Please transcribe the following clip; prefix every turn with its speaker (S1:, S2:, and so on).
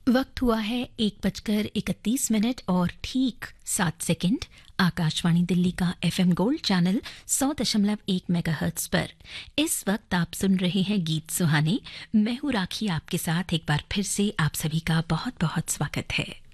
S1: वक्त हुआ है 1:31 और ठीक 7 सेकंड। आकाशवाणी दिल्ली का एफएम गोल्ड चैनल 100.1 मेगाहर्ट्ज पर इस वक्त आप सुन रहे हैं गीत सुहाने। मैं हूं राखी, आपके साथ एक बार फिर से आप सभी का बहुत बहुत स्वागत है।